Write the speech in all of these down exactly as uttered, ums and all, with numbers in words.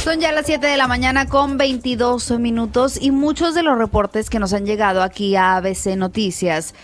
Son ya las siete de la mañana con veintidós minutos y muchos de los reportes que nos han llegado aquí a A B C Noticias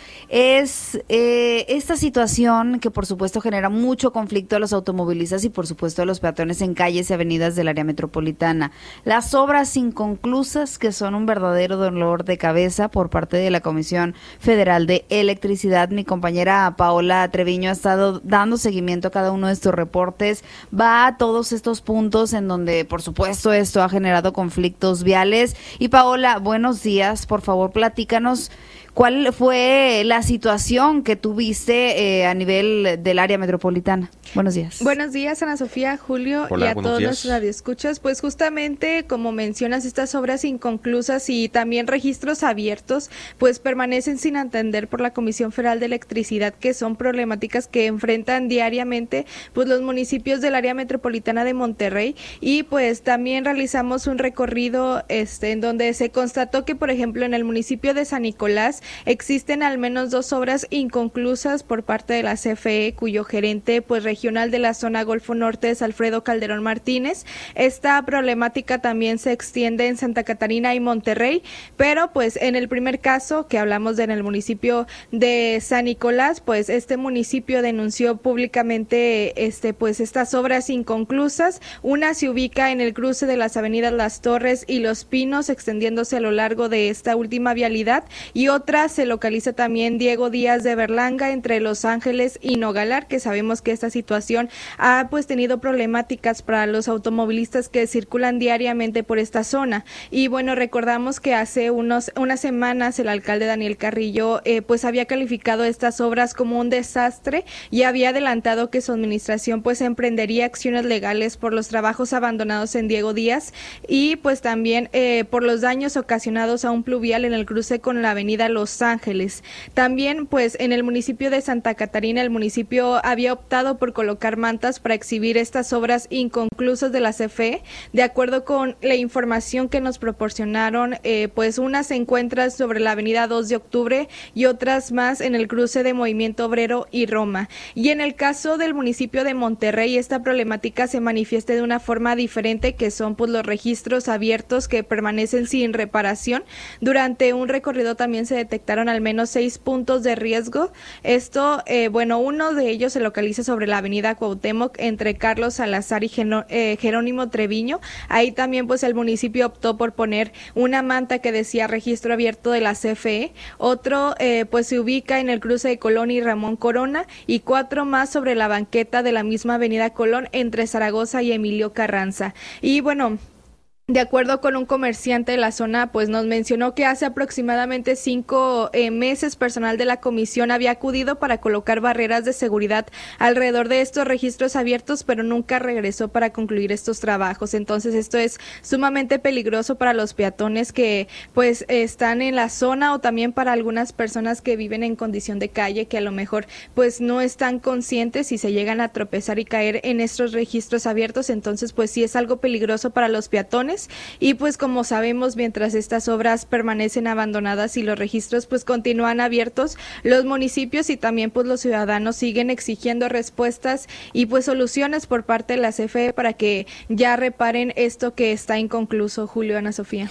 es eh, esta situación que por supuesto genera mucho conflicto a los automovilistas y por supuesto a los peatones en calles y avenidas del área metropolitana. Las obras inconclusas que son un verdadero dolor de cabeza por parte de la Comisión Federal de Electricidad. Mi compañera Paola Treviño ha estado dando seguimiento a cada uno de estos reportes, va a todos estos puntos en donde por supuesto supuesto, esto ha generado conflictos viales. Y Paola, buenos días, por favor, platícanos cuál fue la situación que tuviste eh, a nivel del área metropolitana. Buenos días. Buenos días, Ana Sofía, Julio. Hola, y a todos días. nuestros radioescuchas. Pues justamente, como mencionas, estas obras inconclusas y también registros abiertos, pues permanecen sin atender por la Comisión Federal de Electricidad, que son problemáticas que enfrentan diariamente pues los municipios del área metropolitana de Monterrey. Y pues también realizamos un recorrido este en donde se constató que, por ejemplo, en el municipio de San Nicolás existen al menos dos obras inconclusas por parte de la C F E, cuyo gerente pues regional de la zona Golfo Norte es Alfredo Calderón Martínez. Esta problemática también se extiende en Santa Catarina y Monterrey, pero pues en el primer caso que hablamos de en el municipio de San Nicolás, pues este municipio denunció públicamente este pues estas obras inconclusas. Una se ubica en el cruce de las avenidas Las Torres y Los Pinos, extendiéndose a lo largo de esta última vialidad, y otra se localiza también Diego Díaz de Berlanga entre Los Ángeles y Nogalar, que sabemos que esta situación ha pues tenido problemáticas para los automovilistas que circulan diariamente por esta zona. Y bueno, recordamos que hace unos unas semanas el alcalde Daniel Carrillo eh, pues había calificado estas obras como un desastre y había adelantado que su administración pues emprendería acciones legales por los trabajos abandonados en Diego Díaz y pues también eh, por los daños ocasionados a un pluvial en el cruce con la avenida Los Los Ángeles. También, pues, en el municipio de Santa Catarina, el municipio había optado por colocar mantas para exhibir estas obras inconclusas de la C F E. De acuerdo con la información que nos proporcionaron, eh, pues, unas se encuentran sobre la avenida dos de octubre y otras más en el cruce de Movimiento Obrero y Roma. Y en el caso del municipio de Monterrey, esta problemática se manifiesta de una forma diferente, que son, pues, los registros abiertos que permanecen sin reparación. Durante un recorrido también se detectaron al menos seis puntos de riesgo. Esto, eh, bueno, uno de ellos se localiza sobre la avenida Cuauhtémoc entre Carlos Salazar y Geno, eh, Jerónimo Treviño. Ahí también pues el municipio optó por poner una manta que decía registro abierto de la C F E. Otro eh, pues se ubica en el cruce de Colón y Ramón Corona, y cuatro más sobre la banqueta de la misma avenida Colón entre Zaragoza y Emilio Carranza. Y bueno, de acuerdo con un comerciante de la zona, pues nos mencionó que hace aproximadamente cinco eh, meses personal de la comisión había acudido para colocar barreras de seguridad alrededor de estos registros abiertos, pero nunca regresó para concluir estos trabajos. Entonces esto es sumamente peligroso para los peatones que pues están en la zona, o también para algunas personas que viven en condición de calle, que a lo mejor pues no están conscientes y se llegan a tropezar y caer en estos registros abiertos. Entonces pues sí es algo peligroso para los peatones. Y pues como sabemos, mientras estas obras permanecen abandonadas y los registros pues continúan abiertos, los municipios y también pues los ciudadanos siguen exigiendo respuestas y pues soluciones por parte de la C F E para que ya reparen esto que está inconcluso. Julio, Ana Sofía.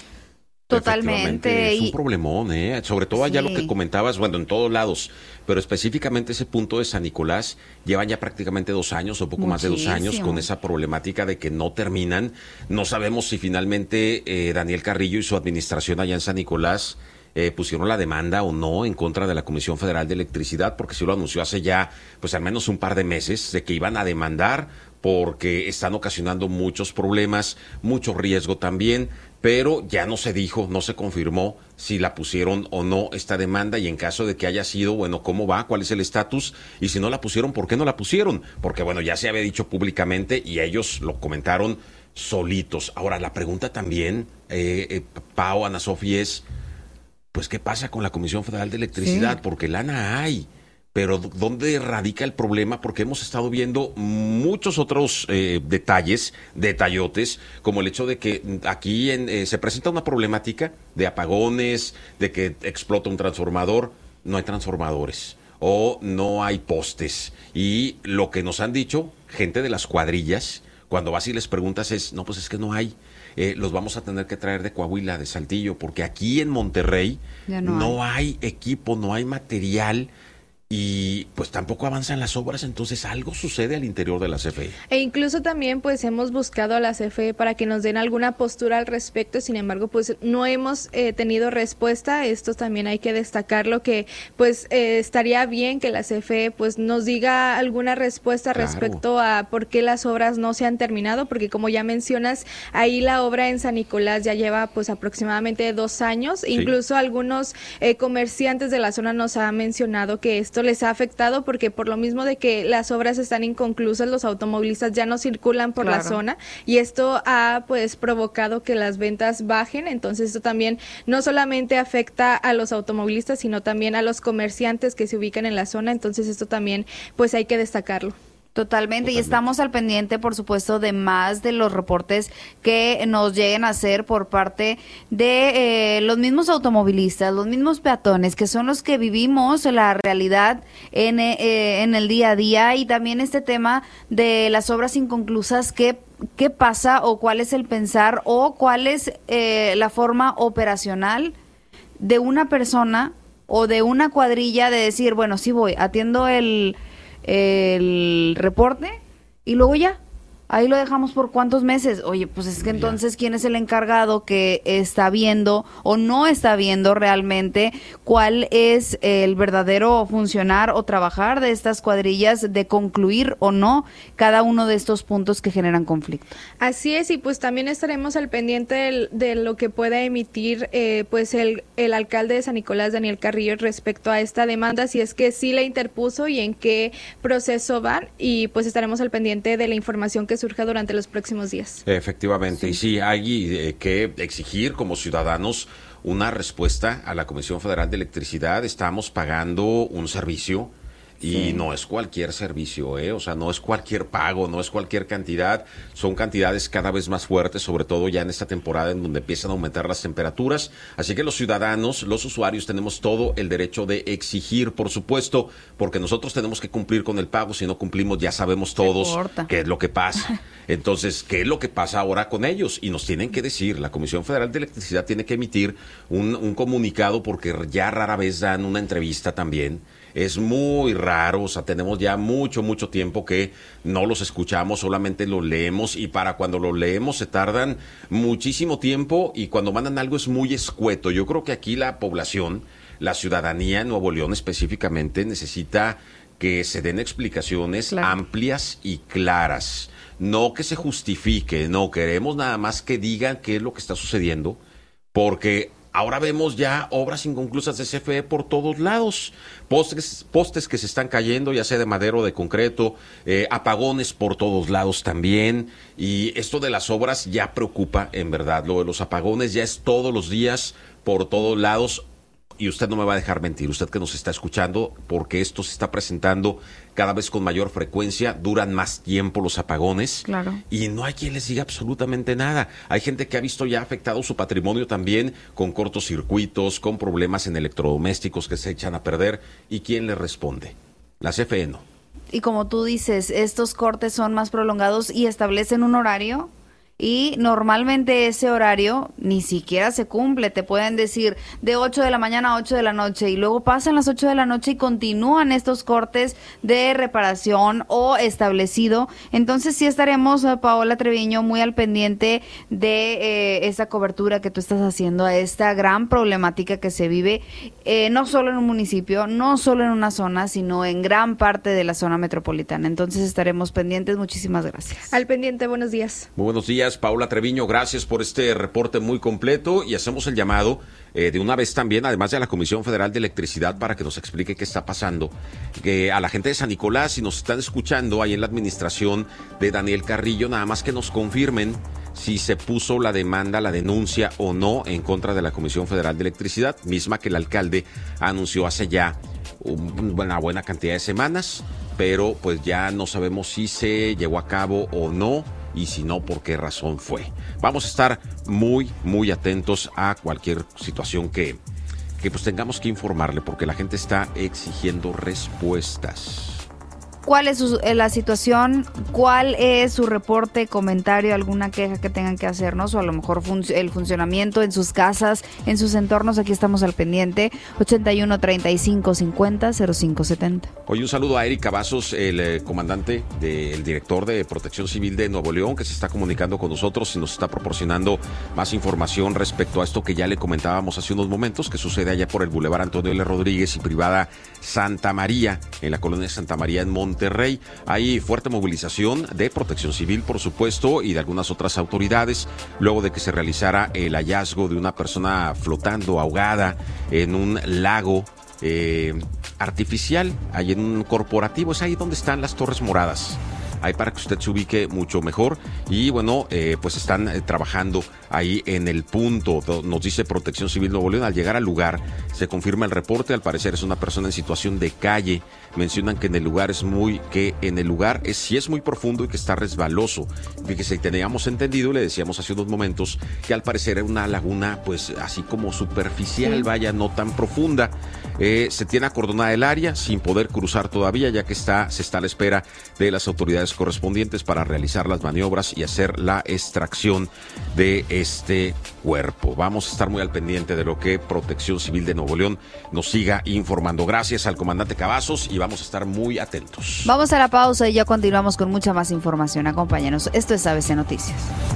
Totalmente. Es un problemón, ¿eh? Sobre todo allá sí. Lo que comentabas, bueno, en todos lados, pero específicamente ese punto de San Nicolás, llevan ya prácticamente dos años o poco Muchísimo. más de dos años con esa problemática de que no terminan. No sabemos si finalmente eh, Daniel Carrillo y su administración allá en San Nicolás eh, pusieron la demanda o no en contra de la Comisión Federal de Electricidad, porque sí lo anunció hace ya, pues al menos un par de meses, de que iban a demandar porque están ocasionando muchos problemas, mucho riesgo también, pero ya no se dijo, no se confirmó si la pusieron o no esta demanda, y en caso de que haya sido, bueno, ¿cómo va? ¿Cuál es el estatus? Y si no la pusieron, ¿por qué no la pusieron? Porque, bueno, ya se había dicho públicamente y ellos lo comentaron solitos. Ahora, la pregunta también, eh, eh, Pau, Ana Sofía, es, pues, ¿qué pasa con la Comisión Federal de Electricidad? Sí. Porque lana hay. Pero ¿dónde radica el problema? Porque hemos estado viendo muchos otros eh, detalles, detallotes, como el hecho de que aquí en, eh, se presenta una problemática de apagones, de que explota un transformador, no hay transformadores o no hay postes. Y lo que nos han dicho, gente de las cuadrillas, Cuando vas y les preguntas es, no, pues es que no hay. Eh, los vamos a tener que traer de Coahuila, de Saltillo, porque aquí en Monterrey no, no hay. hay equipo, no hay material. Y pues tampoco avanzan las obras, entonces algo sucede al interior de la C F E. E incluso también pues hemos buscado a la C F E para que nos den alguna postura al respecto, sin embargo pues no hemos eh, tenido respuesta. Esto también hay que destacarlo, que pues eh, estaría bien que la C F E pues nos diga alguna respuesta claro. respecto a por qué las obras no se han terminado, porque como ya mencionas, ahí la obra en San Nicolás ya lleva pues aproximadamente dos años, sí. Incluso algunos eh, comerciantes de la zona nos han mencionado que esto les ha afectado porque por lo mismo de que las obras están inconclusas, los automovilistas ya no circulan por claro. la zona y esto ha pues provocado que las ventas bajen. Entonces esto también no solamente afecta a los automovilistas, sino también a los comerciantes que se ubican en la zona. Entonces esto también pues hay que destacarlo. Totalmente, Totalmente, y estamos al pendiente, por supuesto, de más de los reportes que nos lleguen a hacer por parte de eh, los mismos automovilistas, los mismos peatones, que son los que vivimos la realidad en, eh, en el día a día, y también este tema de las obras inconclusas, que qué pasa o cuál es el pensar o cuál es eh, la forma operacional de una persona o de una cuadrilla de decir, bueno, sí voy, atiendo el... el reporte y luego ya, ahí lo dejamos por cuántos meses. Oye, pues es que entonces, ¿quién es el encargado que está viendo o no está viendo realmente cuál es el verdadero funcionar o trabajar de estas cuadrillas, de concluir o no cada uno de estos puntos que generan conflicto? Así es, y pues también estaremos al pendiente del, de lo que pueda emitir eh, pues el, el alcalde de San Nicolás, Daniel Carrillo, respecto a esta demanda, si es que sí la interpuso y en qué proceso van, y pues estaremos al pendiente de la información que surja durante los próximos días. Efectivamente, sí. Y sí, hay eh, que exigir como ciudadanos una respuesta a la Comisión Federal de Electricidad. Estamos pagando un servicio y sí. no es cualquier servicio, ¿eh? O sea, no es cualquier pago, no es cualquier cantidad, son cantidades cada vez más fuertes, sobre todo ya en esta temporada en donde empiezan a aumentar las temperaturas. Así que los ciudadanos, los usuarios, tenemos todo el derecho de exigir, por supuesto, porque nosotros tenemos que cumplir con el pago. Si no cumplimos, ya sabemos todos qué es lo que pasa. Entonces, ¿qué es lo que pasa ahora con ellos? Y nos tienen que decir, la Comisión Federal de Electricidad tiene que emitir un, un comunicado, porque ya rara vez dan una entrevista también. Es muy raro, o sea, tenemos ya mucho, mucho tiempo que no los escuchamos, solamente los leemos, y para cuando los leemos se tardan muchísimo tiempo, y cuando mandan algo es muy escueto. Yo creo que aquí la población, la ciudadanía en Nuevo León específicamente, necesita que se den explicaciones claro. amplias y claras. No que se justifique, no, queremos nada más que digan qué es lo que está sucediendo, porque ahora vemos ya obras inconclusas de C F E por todos lados, postes, postes que se están cayendo, ya sea de madera o de concreto, eh, apagones por todos lados también, y esto de las obras ya preocupa, en verdad. Lo de los apagones ya es todos los días, por todos lados, y usted no me va a dejar mentir, usted que nos está escuchando, porque esto se está presentando cada vez con mayor frecuencia, duran más tiempo los apagones, claro. y no hay quien les diga absolutamente nada. Hay gente que ha visto ya afectado su patrimonio también, con cortocircuitos, con problemas en electrodomésticos que se echan a perder, ¿y quién le responde? La C F E no. Y como tú dices, estos cortes son más prolongados y establecen un horario, y normalmente ese horario ni siquiera se cumple. Te pueden decir de ocho de la mañana a ocho de la noche, y luego pasan las ocho de la noche y continúan estos cortes de reparación o establecido. Entonces sí estaremos, Paola Treviño, muy al pendiente de eh, esta cobertura que tú estás haciendo a esta gran problemática que se vive, eh, no solo en un municipio, no solo en una zona, sino en gran parte de la zona metropolitana. Entonces estaremos pendientes. Muchísimas gracias. Al pendiente, buenos días. Muy buenos días, Paola Treviño, gracias por este reporte muy completo, y hacemos el llamado eh, de una vez también, además de a la Comisión Federal de Electricidad, para que nos explique qué está pasando, que a la gente de San Nicolás, si nos están escuchando ahí en la administración de Daniel Carrillo, nada más que nos confirmen si se puso la demanda, la denuncia o no en contra de la Comisión Federal de Electricidad, misma que el alcalde anunció hace ya una buena cantidad de semanas, pero pues ya no sabemos si se llevó a cabo o no, y si no, por qué razón fue. Vamos a estar muy, muy atentos a cualquier situación que, que pues tengamos que informarle, porque la gente está exigiendo respuestas. ¿Cuál es su, la situación? ¿Cuál es su reporte, comentario, alguna queja que tengan que hacernos? O a lo mejor fun- el funcionamiento en sus casas, en sus entornos. Aquí estamos al pendiente. ochenta y uno, treinta y cinco, cincuenta, cero cinco setenta. Hoy un saludo a Eric Cavazos, el eh, comandante, de, el director de Protección Civil de Nuevo León, que se está comunicando con nosotros y nos está proporcionando más información respecto a esto que ya le comentábamos hace unos momentos, que sucede allá por el Boulevard Antonio L. Rodríguez y Privada Santa María, en la colonia Santa María en Monterrey. Hay fuerte movilización de Protección Civil, por supuesto, y de algunas otras autoridades, luego de que se realizara el hallazgo de una persona flotando, ahogada, en un lago eh, artificial, ahí en un corporativo. Es ahí donde están las Torres Moradas. Ahí para que usted se ubique mucho mejor. Y bueno, eh, pues están eh, trabajando ahí en el punto. Nos dice Protección Civil Nuevo León. Al llegar al lugar se confirma el reporte. Al parecer es una persona en situación de calle. Mencionan que en el lugar es muy, que en el lugar es, sí es muy profundo y que está resbaloso. Fíjese, teníamos entendido, le decíamos hace unos momentos, que al parecer era una laguna pues así como superficial, sí. Vaya, no tan profunda. Eh, se tiene acordonada el área sin poder cruzar todavía, ya que está, se está a la espera de las autoridades correspondientes para realizar las maniobras y hacer la extracción de este cuerpo. Vamos a estar muy al pendiente de lo que Protección Civil de Nuevo León nos siga informando. Gracias al comandante Cavazos y vamos a estar muy atentos. Vamos a la pausa y ya continuamos con mucha más información. Acompáñanos. Esto es A B C Noticias.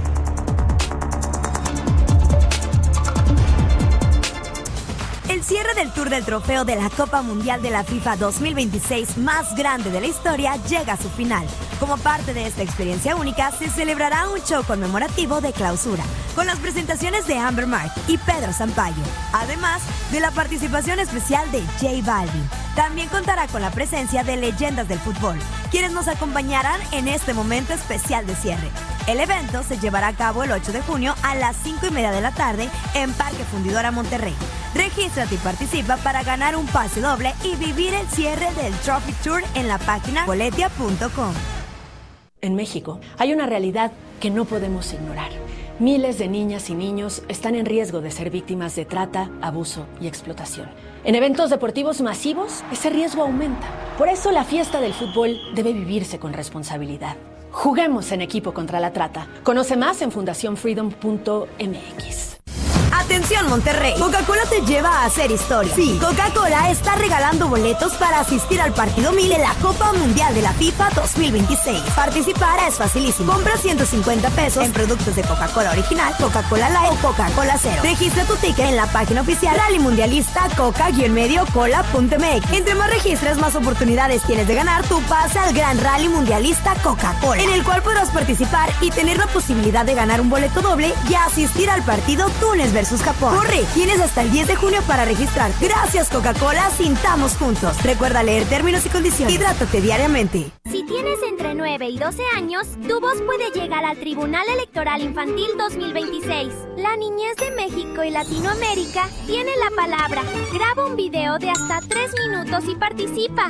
El cierre del Tour del Trofeo de la Copa Mundial de la FIFA dos mil veintiséis, más grande de la historia, llega a su final. Como parte de esta experiencia única, se celebrará un show conmemorativo de clausura, con las presentaciones de Amber Mark y Pedro Sampaio, además de la participación especial de J Balvin. También contará con la presencia de leyendas del fútbol, quienes nos acompañarán en este momento especial de cierre. El evento se llevará a cabo el ocho de junio a las cinco y media de la tarde en Parque Fundidora Monterrey. Regístrate y participa para ganar un pase doble y vivir el cierre del Trophy Tour en la página boletia punto com. En México hay una realidad que no podemos ignorar. Miles de niñas y niños están en riesgo de ser víctimas de trata, abuso y explotación. En eventos deportivos masivos, ese riesgo aumenta. Por eso la fiesta del fútbol debe vivirse con responsabilidad. Juguemos en equipo contra la trata. Conoce más en fundación freedom punto m x. Atención Monterrey, Coca-Cola te lleva a hacer historia. Sí, Coca-Cola está regalando boletos para asistir al partido mil de la Copa Mundial de la FIFA dos mil veintiséis. Participar es facilísimo. Compra ciento cincuenta pesos en productos de Coca-Cola original, Coca-Cola Light o Coca-Cola Cero. Registra tu ticket en la página oficial Rally Mundialista Coca-Medio Cola punto m x. Entre más registras, más oportunidades tienes de ganar tu pase al Gran Rally Mundialista Coca-Cola, en el cual podrás participar y tener la posibilidad de ganar un boleto doble y asistir al partido Túnez versus Japón. Corre, tienes hasta el diez de junio para registrar. Gracias Coca-Cola, sintamos juntos. Recuerda leer términos y condiciones. Hidrátate diariamente. Si tienes entre nueve y doce años, tu voz puede llegar al Tribunal Electoral Infantil dos mil veintiséis. La niñez de México y Latinoamérica tiene la palabra. Graba un video de hasta tres minutos y participa.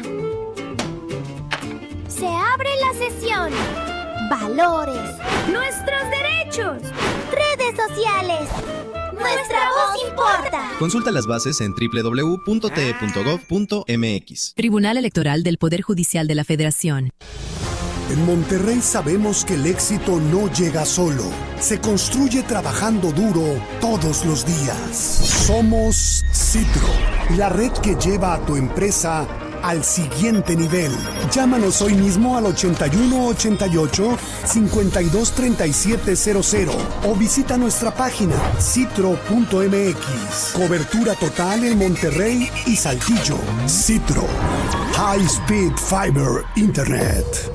Se abre la sesión. Valores. Nuestros derechos. Redes sociales. Nuestra voz importa. Consulta las bases en doble u doble u doble u punto t e punto gov punto m x. Tribunal Electoral del Poder Judicial de la Federación. En Monterrey sabemos que el éxito no llega solo. Se construye trabajando duro todos los días. Somos Citro, la red que lleva a tu empresa al siguiente nivel. Llámanos hoy mismo al ochenta y uno ochenta y ocho, cincuenta y dos treinta y siete cero cero o visita nuestra página citro punto m x. Cobertura total en Monterrey y Saltillo. Citro. High Speed Fiber Internet.